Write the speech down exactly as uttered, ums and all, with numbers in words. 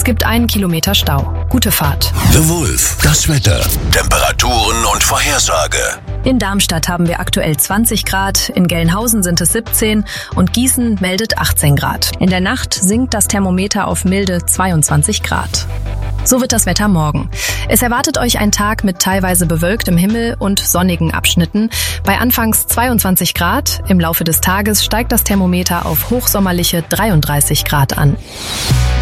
gibt einen Kilometer Stau. Gute Fahrt. The Wolf, das Wetter, Temperaturen und Vorhersage. In Darmstadt haben wir aktuell zwanzig Grad, in Gelnhausen sind es siebzehn und Gießen meldet achtzehn Grad. In der Nacht sinkt das Thermometer auf milde zweiundzwanzig Grad. So wird das Wetter morgen. Es erwartet euch ein Tag mit teilweise bewölktem Himmel und sonnigen Abschnitten. Bei anfangs zweiundzwanzig Grad, im Laufe des Tages steigt das Thermometer auf hochsommerliche dreiunddreißig Grad an.